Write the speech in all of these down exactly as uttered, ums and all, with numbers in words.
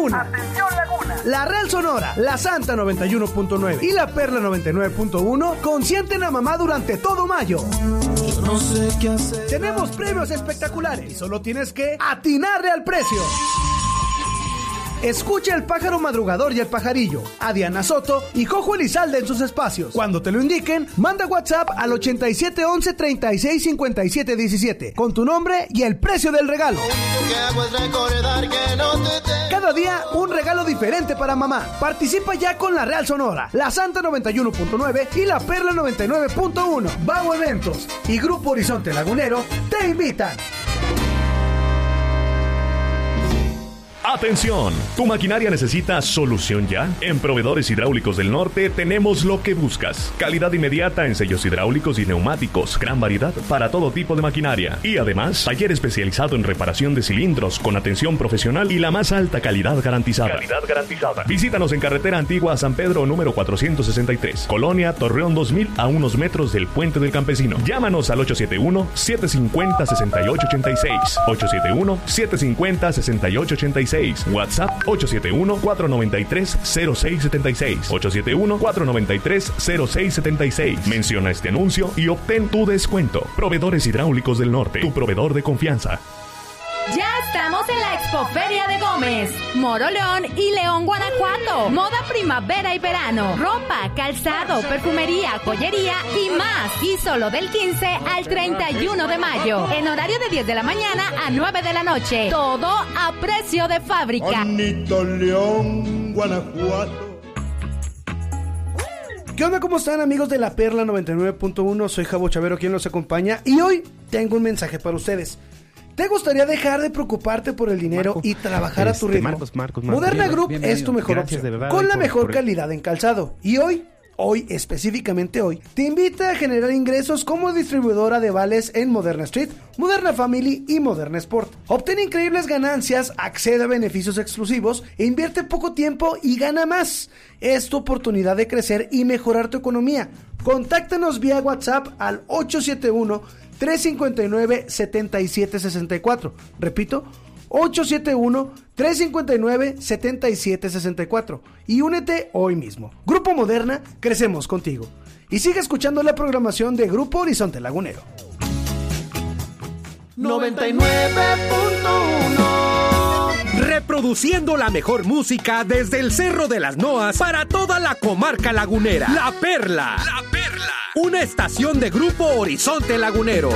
Laguna. Atención Laguna. La Real Sonora, la Santa noventa y uno punto nueve y la Perla noventa y nueve punto uno consienten a mamá durante todo mayo. Yo no sé qué hacer. Tenemos premios espectaculares y solo tienes que atinarle al precio. Escucha El Pájaro Madrugador y El Pajarillo, a Diana Soto y Jojo Elizalde en sus espacios. Cuando te lo indiquen, manda WhatsApp al ochenta y siete once treinta y seis cincuenta y siete diecisiete con tu nombre y el precio del regalo. Cada día un regalo diferente para mamá. Participa ya con la Real Sonora, la Santa noventa y uno punto nueve y la Perla noventa y nueve punto uno. Bau Eventos y Grupo Horizonte Lagunero te invitan. ¡Atención! ¿Tu maquinaria necesita solución ya? En Proveedores Hidráulicos del Norte tenemos lo que buscas. Calidad inmediata en sellos hidráulicos y neumáticos. Gran variedad para todo tipo de maquinaria. Y además, taller especializado en reparación de cilindros con atención profesional y la más alta calidad garantizada. Calidad garantizada. Visítanos en Carretera Antigua San Pedro número cuatrocientos sesenta y tres. Colonia Torreón dos mil a unos metros del Puente del Campesino. Llámanos al ocho siete uno, siete cinco cero, seis ocho ocho seis. ocho siete uno, siete cinco cero, seis ocho ocho seis. WhatsApp ocho siete uno, cuatro nueve tres, cero seis siete seis. ocho siete uno, cuatro nueve tres, cero seis siete seis. Menciona este anuncio y obtén tu descuento. Proveedores Hidráulicos del Norte, tu proveedor de confianza. Ya estamos en la Expoferia de Gómez, Moroleón y León, Guanajuato. Moda primavera y verano, ropa, calzado, perfumería, joyería y más. Y solo del quince al treinta y uno de mayo. En horario de diez de la mañana a nueve de la noche. Todo a precio de fábrica. Bonito León, Guanajuato. ¿Qué onda? ¿Cómo están, amigos de la Perla noventa y nueve punto uno? Soy Jabo Chavero, quien los acompaña. Y hoy tengo un mensaje para ustedes. ¿Te gustaría dejar de preocuparte por el dinero Marco, y trabajar este, a tu ritmo? Marcos, Marcos, Marcos, Moderna Group bienvenido. Es tu mejor Gracias, opción, verdad, con la por, mejor por calidad en calzado. Y hoy, hoy, específicamente hoy, te invita a generar ingresos como distribuidora de vales en Moderna Street, Moderna Family y Moderna Sport. Obtén increíbles ganancias, accede a beneficios exclusivos e invierte poco tiempo y gana más. Es tu oportunidad de crecer y mejorar tu economía. Contáctanos vía WhatsApp al ocho siete uno, tres cinco nueve, siete siete seis cuatro. Repito, ocho siete uno, tres cinco nueve, siete siete seis cuatro. Y únete hoy mismo. Grupo Moderna, crecemos contigo. Y sigue escuchando la programación de Grupo Horizonte Lagunero. noventa y nueve punto uno. Reproduciendo la mejor música desde el Cerro de las Noas para toda la comarca lagunera. La Perla. La Perla. Una estación de Grupo Horizonte Lagunero.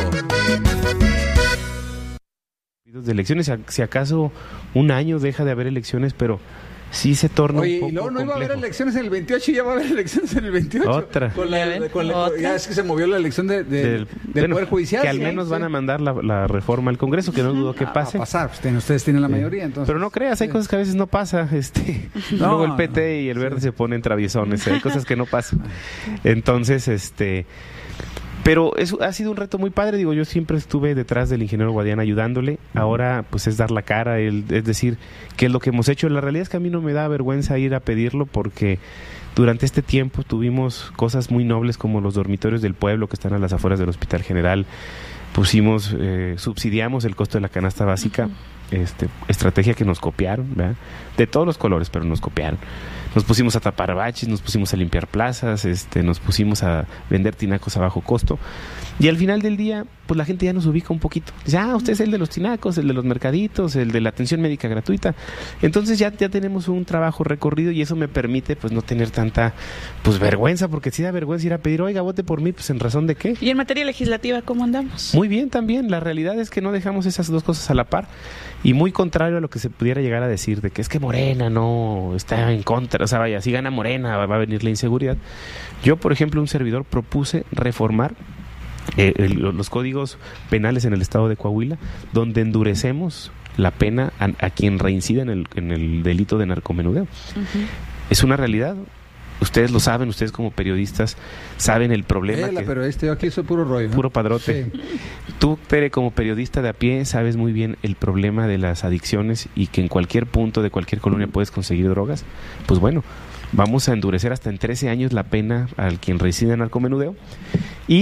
De elecciones, si acaso un año deja de haber elecciones, pero sí se torna Oye, un poco y luego no complejo. iba a haber elecciones en el veintiocho y ya va a haber elecciones en el veintiocho. Otra. Con la, con la, Otra. Ya es que se movió la elección de, de, del, del bueno, Poder Judicial. Que al ¿sí? menos sí. van a mandar la, la reforma al Congreso, que no dudo que pase. Ah, va a pasar, pues, ustedes tienen la mayoría, entonces. Pero no creas, hay sí. cosas que a veces no pasa. Este, no, luego el P T y el Verde sí. se ponen traviesones, hay cosas que no pasan. Entonces, este... Pero eso ha sido un reto muy padre, digo, yo siempre estuve detrás del ingeniero Guadiana ayudándole, ahora pues es dar la cara, el, es decir, qué es lo que hemos hecho. La realidad es que a mí no me da vergüenza ir a pedirlo porque durante este tiempo tuvimos cosas muy nobles como los dormitorios del pueblo que están a las afueras del Hospital General, pusimos, eh, subsidiamos el costo de la canasta básica, uh-huh. este, estrategia que nos copiaron, ¿verdad? De todos los colores, pero nos copiaron. Nos pusimos a tapar baches, nos pusimos a limpiar plazas, este, nos pusimos a vender tinacos a bajo costo. Y al final del día, pues la gente ya nos ubica un poquito. Dice, ah, usted es el de los tinacos, el de los mercaditos, el de la atención médica gratuita. Entonces ya, ya tenemos un trabajo recorrido y eso me permite pues no tener tanta pues vergüenza, porque si da vergüenza ir a pedir, oiga, vote por mí, pues en razón de qué. ¿Y en materia legislativa cómo andamos? Muy bien también, la realidad es que no dejamos esas dos cosas a la par y muy contrario a lo que se pudiera llegar a decir de que es que Morena no está en contra, o sea, vaya, si gana Morena va a venir la inseguridad. Yo, por ejemplo, un servidor propuse reformar eh, el, los códigos penales en el estado de Coahuila, donde endurecemos la pena a, a quien reincida en el, en el delito de narcomenudeo. Uh-huh. Es una realidad. Ustedes lo saben, ustedes como periodistas saben el problema. Vela, que, pero este aquí soy puro rollo. Puro padrote. Sí. Tú, Tere, como periodista de a pie, sabes muy bien el problema de las adicciones y que en cualquier punto de cualquier colonia puedes conseguir drogas. Pues bueno, vamos a endurecer hasta en trece años la pena al quien reside en narcomenudeo y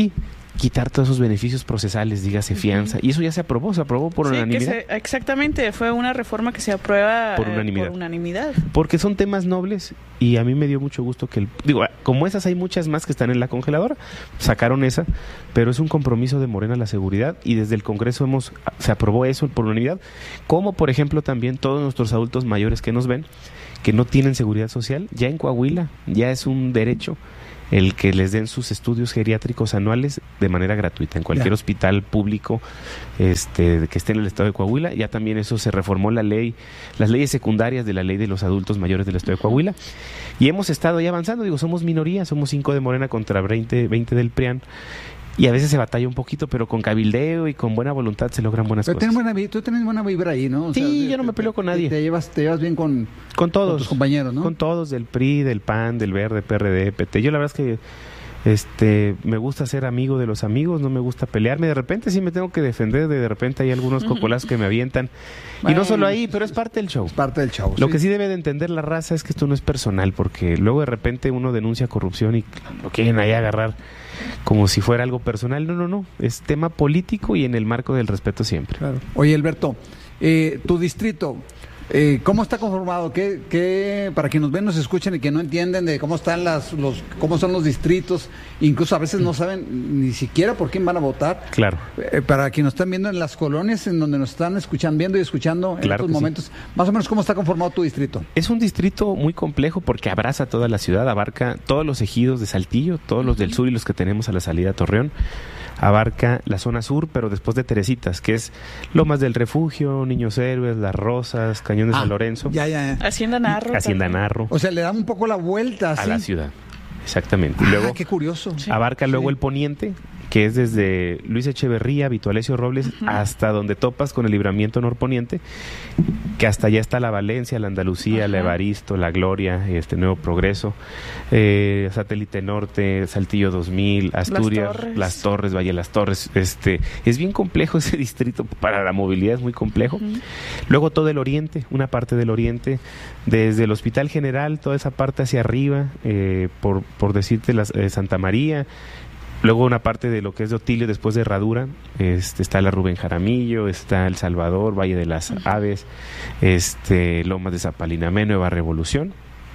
quitar todos esos beneficios procesales, dígase fianza, y eso ya se aprobó, se aprobó por sí, unanimidad. Que se, exactamente, fue una reforma que se aprueba Por eh, unanimidad. por unanimidad. Porque son temas nobles y a mí me dio mucho gusto que, el, digo, como esas hay muchas más que están en la congeladora, sacaron esa, pero es un compromiso de Morena la seguridad y desde el Congreso hemos se aprobó eso por unanimidad, como por ejemplo también todos nuestros adultos mayores que nos ven, que no tienen seguridad social, ya en Coahuila ya es un derecho el que les den sus estudios geriátricos anuales de manera gratuita en cualquier ya. hospital público este que esté en el estado de Coahuila. Ya también eso se reformó la ley, las leyes secundarias de la ley de los adultos mayores del estado de Coahuila, y hemos estado ya avanzando. Digo, somos minoría, somos cinco de Morena contra veinte, veinte del P R I A N, y a veces se batalla un poquito, pero con cabildeo y con buena voluntad se logran buenas Pero cosas. buena, vi- tú tienes buena vibra ahí, ¿no? O Sí, sea, yo no me peleo con nadie. Te, te llevas, te llevas bien con, Con todos. con tus compañeros, ¿no? Con todos, del P R I, del P A N, del Verde, P R D, P T. Yo la verdad es que este me gusta ser amigo de los amigos, no me gusta pelearme. De repente sí me tengo que defender, de, de repente hay algunos cocolazos que me avientan. Y Bueno, no solo ahí, pero es parte del show. Es parte del show. Lo que sí debe de entender la raza es que esto no es personal, porque luego de repente uno denuncia corrupción y lo quieren ahí agarrar como si fuera algo personal. No, no, no. Es tema político y en el marco del respeto siempre. Claro. Oye, Alberto, eh, tu distrito, eh, ¿cómo está conformado? ¿Qué, qué, para quienes nos ven, nos escuchan y que no entienden de cómo están las, los, cómo son los distritos, incluso a veces no saben ni siquiera por quién van a votar. Claro. Eh, para quienes nos están viendo en las colonias en donde nos están escuchando, viendo y escuchando en Claro estos que sí. momentos, más o menos cómo está conformado tu distrito. Es un distrito muy complejo porque abraza toda la ciudad, abarca todos los ejidos de Saltillo, todos los del sur y los que tenemos a la salida a Torreón. Abarca la zona sur, pero después de Teresitas, que es Lomas del Refugio, Niños Héroes, Las Rosas, Cañón de Ah, San Lorenzo, Ya, ya, ya. Hacienda Narro. Hacienda también. Narro, O sea, le dan un poco la vuelta, a ¿sí? la ciudad. Exactamente. Y Ah, luego qué curioso. abarca luego Sí. el poniente, que es desde Luis Echeverría, Vitualesio Robles, hasta donde topas con el libramiento norponiente, que hasta allá está la Valencia, la Andalucía, la Evaristo, la Gloria, este Nuevo Progreso, eh, Satélite Norte, Saltillo dos mil, Asturias, Las Torres. Torres, Torres Valle Las Torres. Este, es bien complejo ese distrito, para la movilidad es muy complejo. Ujú. Luego todo el oriente, una parte del oriente, desde el Hospital General, toda esa parte hacia arriba, eh, por, por decirte las, eh, Santa María. Luego una parte de lo que es de Otilio después de Herradura, este, está la Rubén Jaramillo, está El Salvador, Valle de las Aves, este, Lomas de Zapalinamé, Nueva Revolución.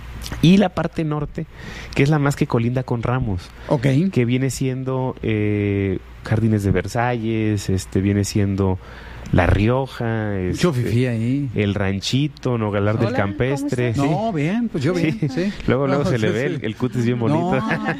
Y la parte norte, que es la más que colinda con Ramos, Ok. que viene siendo eh, Jardines de Versalles, este, viene siendo La Rioja, Mucho este, fifí ahí. El Ranchito, Nogalar del Hola, Campestre. ¿cómo sí. No, bien, pues yo bien, Sí. sí. Luego, luego No, se le sí, ve sí. el, el cutis bien bonito.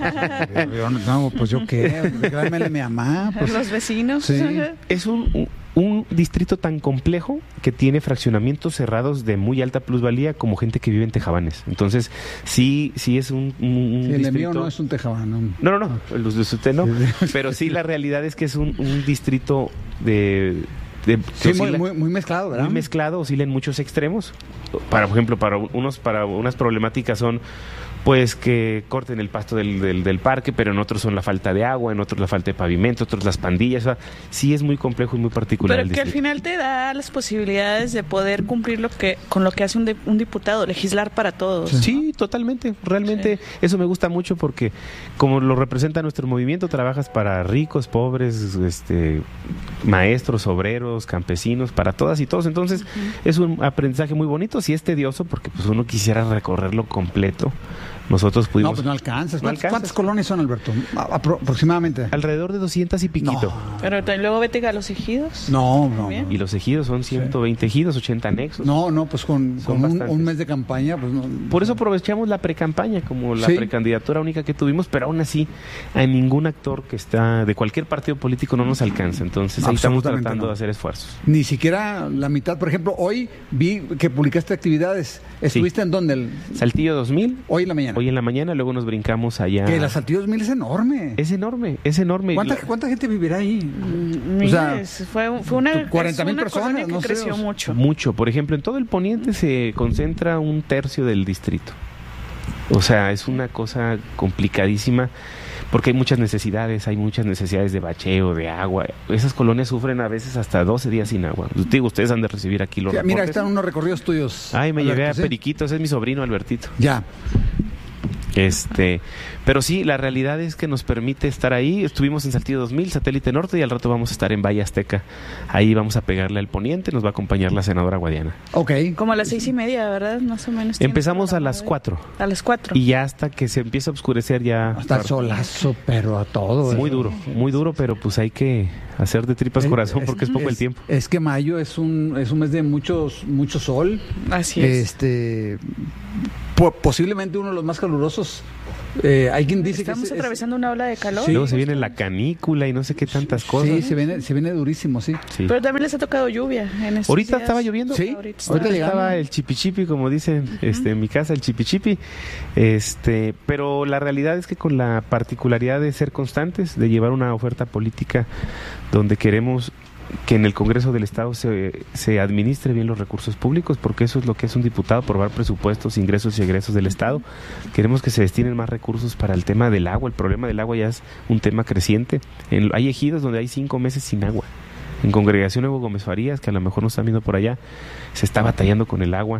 No, yo no, no, pues yo qué, déjame a mi mamá. Pues, Los vecinos. Sí. Es un, un, un distrito tan complejo que tiene fraccionamientos cerrados de muy alta plusvalía como gente que vive en Tejabanes. Entonces, sí, sí es un, un, un sí, el distrito... mío no es un tejabano. No, no, no, el de usted no. Pero sí, la realidad es que es un, un distrito de... de Sí, que muy, oscila- muy, muy mezclado, ¿verdad? muy mezclado, oscila en muchos extremos. Para, por ejemplo, para unos, para unas problemáticas son pues que corten el pasto del, del, del parque, pero en otros son la falta de agua, en otros la falta de pavimento, otros las pandillas. O sea, sí es muy complejo y muy particular. Pero el que al distrito. final te da las posibilidades de poder cumplir lo que con lo que hace un, de- un diputado, legislar para todos. Sí, totalmente. Realmente eso me gusta mucho porque como lo representa nuestro movimiento, trabajas para ricos, pobres, este, maestros, obreros, campesinos, para todas y todos. Entonces es un aprendizaje muy bonito. Sí es tedioso porque pues uno quisiera recorrerlo completo. Nosotros No, pudimos pues no alcanzas. No ¿Cuántas, alcanzas. cuántas colonias son, Alberto? A- apro- aproximadamente. alrededor de doscientos y piquito. Pero también luego vete a los ejidos. No, no, Bien. no. Y los ejidos son ciento veinte ejidos, ochenta anexos. No, no, pues con, Son con un, bastantes. un mes de campaña, pues no. Por eso aprovechamos la precampaña como la Sí. precandidatura única que tuvimos, pero aún así a ningún actor que está de cualquier partido político no nos alcanza. Entonces ahí estamos Absolutamente tratando no. de hacer esfuerzos. Ni siquiera la mitad. Por ejemplo, hoy vi que publicaste actividades. ¿Estuviste en dónde? El- Saltillo dos mil, hoy en la mañana. hoy en la mañana, luego nos brincamos allá. Que la Saltillo dos mil es enorme. Es enorme, es enorme. ¿Cuánta, La- ¿Cuánta gente vivirá ahí? Mm, O sea, miles. fue, fue una, cuarenta es mil una personas, colonia que no sé, creció o sea, mucho. Mucho. Por ejemplo, en todo el poniente se concentra un tercio del distrito. O sea, es una cosa complicadísima porque hay muchas necesidades, hay muchas necesidades de bacheo, de agua. Esas colonias sufren a veces hasta doce días sin agua. Digo, ustedes han de recibir aquí los Sí, mira, reportes. están unos recorridos tuyos. Ay, me Alberto, llevé a ¿sí? Periquito, ese es mi sobrino Albertito. Ya. Este, pero sí, la realidad es que nos permite estar ahí. Estuvimos en Saltillo dos mil, Satélite Norte, y al rato vamos a estar en Valle Azteca. Ahí vamos a pegarle al poniente, nos va a acompañar la senadora Guadiana. Ok. Como a las seis y media, ¿verdad? Más o menos. Empezamos a las cuatro. A las cuatro. Y ya hasta que se empieza a oscurecer ya... Hasta el solazo, pero a todo. Muy eso. duro, muy duro, pero pues hay que hacer de tripas corazón porque es poco el tiempo. Es que mayo es un es un mes de muchos mucho sol. Así es. Este po- posiblemente uno de los más calurosos. Eh, hay quien dice Estamos que es, atravesando una ola de calor. Sí. Luego se viene la canícula y no sé qué tantas es, cosas. sí, se viene se viene durísimo, sí. Sí. Pero también les ha tocado lluvia en estos Ahorita días. estaba lloviendo. Sí. Ahorita está. Ahorita llegando. estaba el chipichipi, como dicen este, en mi casa, el chipichipi. Este, pero la realidad es que con la particularidad de ser constantes, de llevar una oferta política donde queremos que en el Congreso del Estado se, se administre bien los recursos públicos, porque eso es lo que es un diputado, aprobar presupuestos, ingresos y egresos del Estado. Queremos que se destinen más recursos para el tema del agua. El problema del agua ya es un tema creciente. En, hay ejidos donde hay cinco meses sin agua. En Congregación Evo Gómez Farías, que a lo mejor no están viendo por allá, se está batallando con el agua.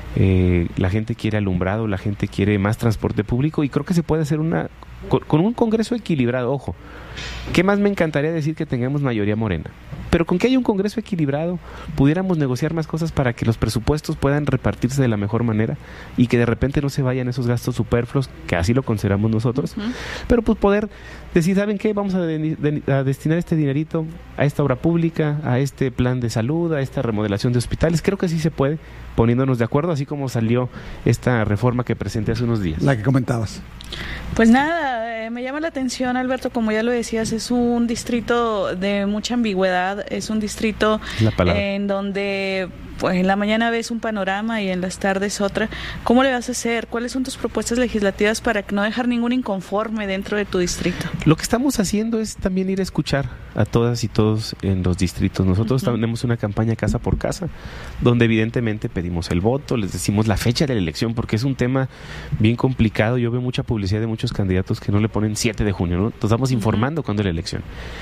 Eh, la gente quiere alumbrado, la gente quiere más transporte público, y creo que se puede hacer una con, con un Congreso equilibrado. Ojo, ¿qué más me encantaría decir que tengamos mayoría morena? Pero con que haya un Congreso equilibrado, pudiéramos negociar más cosas para que los presupuestos puedan repartirse de la mejor manera y que de repente no se vayan esos gastos superfluos, que así lo consideramos nosotros, uh-huh. Pero pues poder decir, ¿saben qué? Vamos a, de, de, a destinar este dinerito a esta obra pública, a este plan de salud, a esta remodelación de hospitales. Creo que sí se puede, poniéndonos de acuerdo, así como salió esta reforma que presenté hace unos días. La que comentabas. Pues nada, eh, me llama la atención, Alberto, como ya lo decías, es un distrito de mucha ambigüedad, es un distrito en donde pues, en la mañana ves un panorama y en las tardes otra. ¿Cómo le vas a hacer? ¿Cuáles son tus propuestas legislativas para no dejar ningún inconforme dentro de tu distrito? Lo que estamos haciendo es también ir a escuchar a todas y todos en los distritos. Nosotros uh-huh. tenemos una campaña casa por casa, donde evidentemente pedimos el voto, les decimos la fecha de la elección, porque es un tema bien complicado. Yo veo mucha publicidad de muchos candidatos que no le ponen siete de junio, ¿no? Entonces vamos informando uh-huh. cuándo es la elección.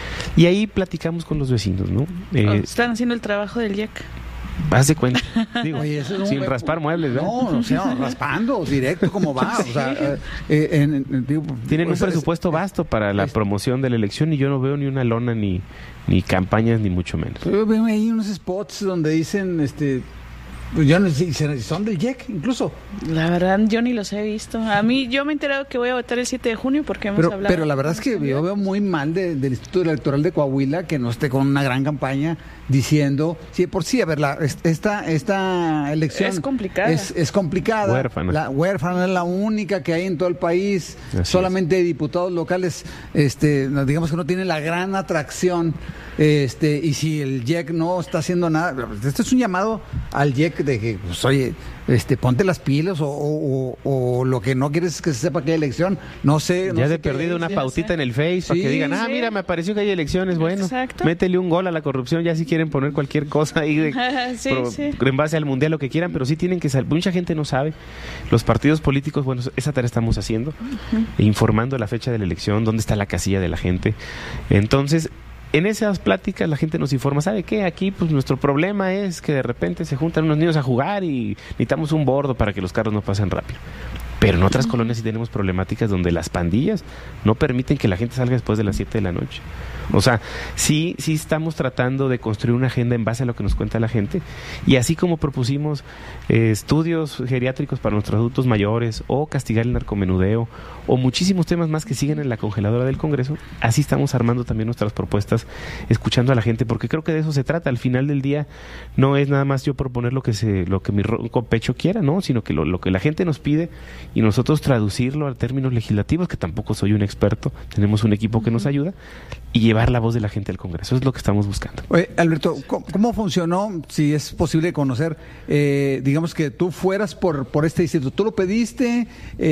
Y ahí platicamos con los vecinos, ¿no? Eh, oh, están haciendo el trabajo del I E C. Haz de cuenta. Digo, Oye, eso es sin un... raspar muebles, ¿verdad? No, o sea, raspando, directo, como va. O sea, eh, eh, en, en, digo, tienen pues, un presupuesto es, vasto para la es, promoción de la elección y yo no veo ni una lona ni, ni campañas ni mucho menos. Yo veo ahí unos spots donde dicen, este, pues yo no sé si son del I E C incluso. La verdad, yo ni los he visto. A mí, yo me he enterado que voy a votar el siete de junio porque hemos pero, hablado. Pero la verdad es que yo veo muy mal de, del Instituto Electoral de Coahuila que no esté con una gran campaña diciendo, sí, por sí, a ver, la, esta, esta elección es complicada. Es, es complicada. Huérfana. La huérfana es la única que hay en todo el país. Así solamente es. Diputados locales, este, digamos que no tienen la gran atracción. Este, y si el I E C no está haciendo nada, este es un llamado al I E C de que, pues, oye, este, ponte las pilas o, o, o, o lo que no quieres es que se sepa que hay elección. No sé. No ya sé de perdido una pautita en el Face sí, para que digan, ah, sí. mira, me pareció que hay elecciones. Bueno, exacto. Métele un gol a la corrupción, ya si quieren poner cualquier cosa ahí de, sí, pro, sí. en base al mundial, lo que quieran, pero sí tienen que saber. Mucha gente no sabe. Los partidos políticos, bueno, esa tarea estamos haciendo, uh-huh. informando la fecha de la elección, dónde está la casilla de la gente. Entonces, en esas pláticas la gente nos informa, ¿sabe qué? Aquí pues nuestro problema es que de repente se juntan unos niños a jugar y necesitamos un bordo para que los carros no pasen rápido. Pero en otras colonias sí tenemos problemáticas donde las pandillas no permiten que la gente salga después de las siete de la noche. O sea, sí, sí estamos tratando de construir una agenda en base a lo que nos cuenta la gente. Y así como propusimos eh, estudios geriátricos para nuestros adultos mayores, o castigar el narcomenudeo, o muchísimos temas más que siguen en la congeladora del Congreso, así estamos armando también nuestras propuestas, escuchando a la gente, porque creo que de eso se trata. Al final del día no es nada más yo proponer lo que se, lo que mi ronco pecho quiera, ¿no? Sino que lo, lo que la gente nos pide y nosotros traducirlo a términos legislativos, que tampoco soy un experto, tenemos un equipo que nos ayuda, y llevar la voz de la gente al Congreso. Eso es lo que estamos buscando. Oye, Alberto, ¿cómo, cómo funcionó, si es posible conocer, eh, digamos que tú fueras por, por este distrito? ¿Tú lo pediste?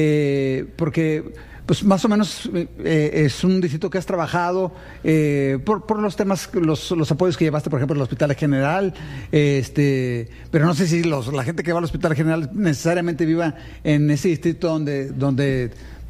Eh, porque... Pues más o menos eh, es un distrito que has trabajado eh, por, por los temas, los, los apoyos que llevaste, por ejemplo, al Hospital General, eh, este, pero no sé si los, la gente que va al Hospital General necesariamente viva en ese distrito donde, donde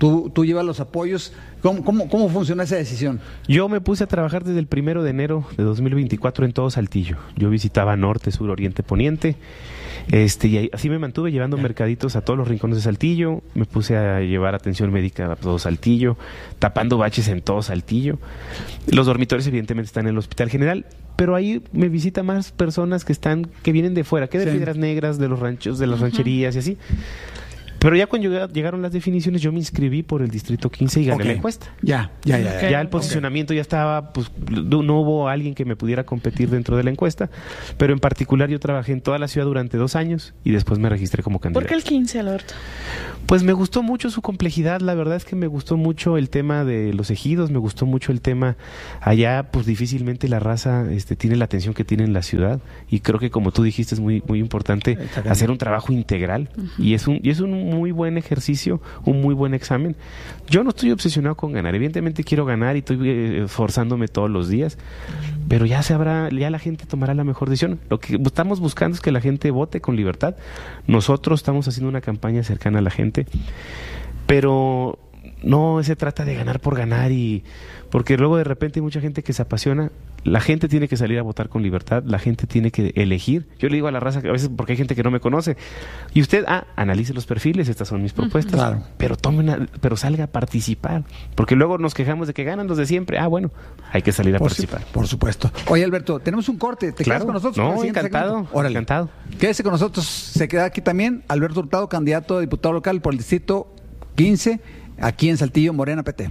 tú, tú llevas los apoyos. ¿Cómo, cómo, ¿Cómo funciona esa decisión? Yo me puse a trabajar desde el primero de enero de dos mil veinticuatro en todo Saltillo. Yo visitaba norte, sur, oriente, poniente. Este, y así me mantuve llevando mercaditos a todos los rincones de Saltillo. Me puse a llevar atención médica a todo Saltillo, tapando baches en todo Saltillo. Los dormitorios evidentemente están en el Hospital General, pero ahí me visitan más personas que están, que vienen de fuera, que de sí. Piedras Negras, de los ranchos, de las uh-huh. rancherías y así. Pero ya cuando llegaron las definiciones, yo me inscribí por el Distrito quince y gané okay. la encuesta. Ya, ya, ya. Okay. Ya el posicionamiento okay. ya estaba, pues no hubo alguien que me pudiera competir dentro de la encuesta, pero en particular yo trabajé en toda la ciudad durante dos años y después me registré como candidato. ¿Por qué el quince, Alberto? Pues me gustó mucho su complejidad, la verdad es que me gustó mucho el tema de los ejidos, me gustó mucho el tema, allá pues difícilmente la raza este, tiene la atención que tiene en la ciudad y creo que como tú dijiste es muy, muy importante hacer un trabajo integral uh-huh. y es un, y es un muy buen ejercicio, un muy buen examen. Yo no estoy obsesionado con ganar, evidentemente quiero ganar y estoy eh, forzándome todos los días, pero ya se habrá, ya la gente tomará la mejor decisión. Lo que estamos buscando es que la gente vote con libertad. Nosotros estamos haciendo una campaña cercana a la gente, pero no se trata de ganar por ganar y porque luego de repente hay mucha gente que se apasiona. La gente tiene que salir a votar con libertad, la gente tiene que elegir. Yo le digo a la raza que a veces porque hay gente que no me conoce y usted, ah, analice los perfiles, estas son mis propuestas, uh-huh. claro. pero tomen a, pero salga a participar, porque luego nos quejamos de que ganan los de siempre. Ah, bueno, hay que salir a por participar. Su, por supuesto. Oye, Alberto, tenemos un corte, ¿te claro. quedas con nosotros? No, encantado, Órale. encantado. Quédese con nosotros, se queda aquí también Alberto Hurtado, candidato a diputado local por el Distrito quince, aquí en Saltillo, Morena P T.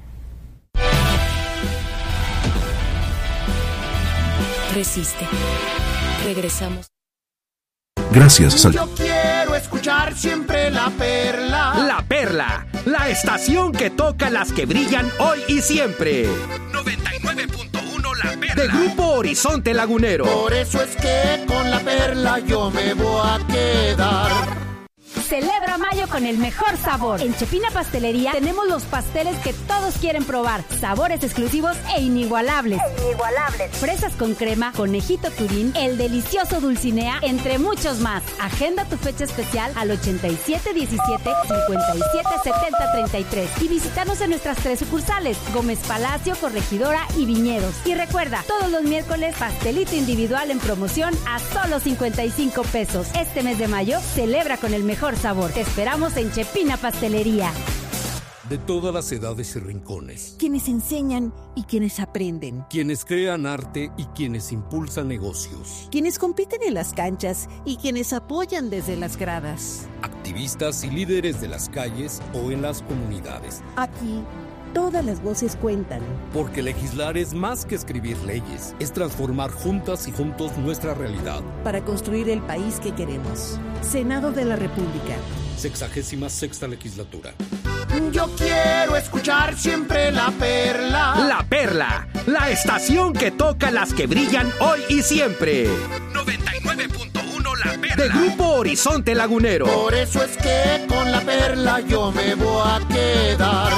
Resiste. Regresamos. Gracias, Sal. Yo quiero escuchar siempre La Perla. La Perla, la estación que toca las que brillan hoy y siempre. noventa y nueve punto uno La Perla. De Grupo Horizonte Lagunero. Por eso es que con La Perla yo me voy a quedar. Celebra mayo con el mejor sabor. En Chepina Pastelería tenemos los pasteles que todos quieren probar. Sabores exclusivos e inigualables. Inigualables. Fresas con crema, conejito turín, el delicioso dulcinea, entre muchos más. Agenda tu fecha especial al ochenta y siete diecisiete, cincuenta y siete setenta treinta y tres y visítanos en nuestras tres sucursales: Gómez Palacio, Corregidora y Viñedos. Y recuerda, todos los miércoles pastelito individual en promoción a solo cincuenta y cinco pesos. Este mes de mayo celebra con el mejor sabor. Te esperamos en Chepina Pastelería. De todas las edades y rincones. Quienes enseñan y quienes aprenden. Quienes crean arte y quienes impulsan negocios. Quienes compiten en las canchas y quienes apoyan desde las gradas. Activistas y líderes de las calles o en las comunidades. Aquí, todas las voces cuentan. Porque legislar es más que escribir leyes. Es transformar juntas y juntos nuestra realidad. Para construir el país que queremos. Senado de la República. Sexagésima sexta legislatura. Yo quiero escuchar siempre La Perla. La Perla, la estación que toca las que brillan hoy y siempre. noventa y nueve punto uno La Perla. De Grupo Horizonte Lagunero. Por eso es que con La Perla yo me voy a quedar.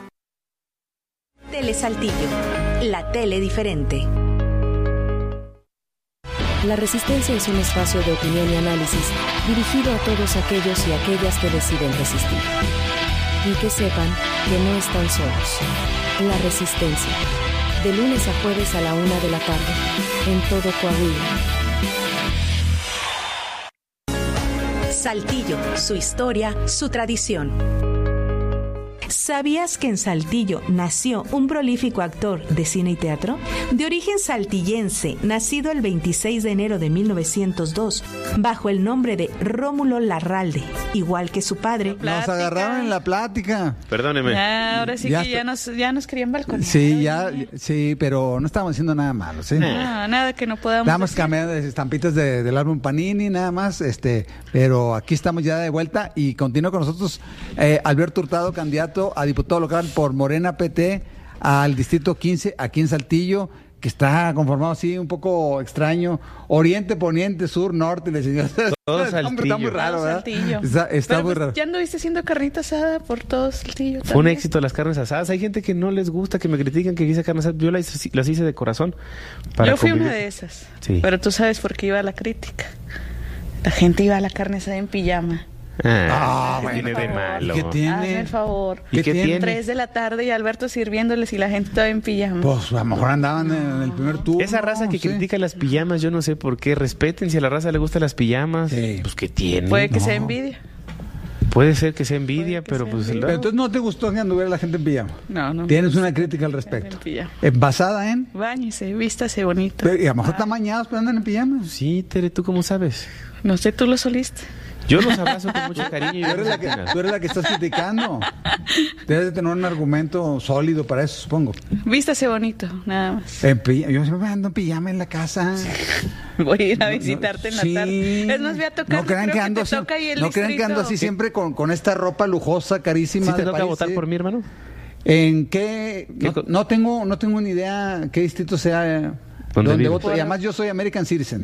Tele Saltillo, la tele diferente. La Resistencia es un espacio de opinión y análisis dirigido a todos aquellos y aquellas que deciden resistir. Y que sepan que no están solos. La Resistencia, de lunes a jueves a la una de la tarde, en todo Coahuila. Saltillo, su historia, su tradición. ¿Sabías que en Saltillo nació un prolífico actor de cine y teatro? De origen saltillense, nacido el veintiséis de enero de mil novecientos dos, bajo el nombre de Rómulo Larralde, igual que su padre. Nos agarraron en la plática. Perdóneme. Ya, ahora sí ya que ya nos, ya nos querían balconear. Sí, ya, sí, pero no estábamos haciendo nada malo, ¿sí? No, nada que no podamos Estábamos decir. cambiando de estampitas de, del álbum Panini, nada más, este, pero aquí estamos ya de vuelta y continúa con nosotros eh, Alberto Hurtado, candidato a diputado local por Morena P T al Distrito quince, aquí en Saltillo, que está conformado así un poco extraño, oriente, poniente, sur, norte, le señor. Todo Saltillo. Está muy raro, Todo ¿verdad? Saltillo. Está, está Pero, muy pues, raro. ya anduviste haciendo carnita asada por todo Saltillo. Fue un éxito las carnes asadas. Hay gente que no les gusta, que me critican que hice carnes asadas. Yo las, las hice de corazón. Para Yo fui convivir. una de esas. Sí. Pero tú sabes por qué iba la crítica. La gente iba a la carne asada en pijama. Ah, Ah, ¿qué bueno. tiene de malo? ¿Qué tiene? Hazme el favor. ¿Y qué tiene? Tres de la tarde y Alberto sirviéndoles y la gente todavía en pijama. Pues a lo mejor andaban en el primer turno. Esa raza que sí. critica las pijamas, yo no sé por qué. Respeten, si a la raza le gustan las pijamas, Sí. pues ¿qué tiene? Puede que no. sea envidia. Puede ser que sea envidia, Puede que pero sea pues... envidia. Pero entonces no te gustó que anduviera la gente en pijama. No, no. Tienes una crítica al respecto. En pijama. Eh, Basada en. Báñese, vístase bonito. Pero, y a lo mejor están bañados, pero andan en pijama. Sí, Tere, ¿tú cómo sabes? No sé, tú lo soliste. Yo los abrazo con mucho cariño. y Tú eres, la que, tú eres la que estás criticando. Debes de tener un argumento sólido para eso, supongo. Vístase bonito, nada más. En pi- yo siempre ando en pijama en la casa. Voy a ir a visitarte en la Sí. tarde. Es más, voy a tocar. No crean creo que ando te así, toca ahí el no crean que ando distrito. así siempre con, con esta ropa lujosa, carísima. ¿Sí te de toca París, votar sí. por mi hermano? ¿En qué? ¿Qué No, co- no tengo, no tengo ni idea qué distrito sea. ¿Dónde Donde vive? voto. Y además yo soy American Citizen.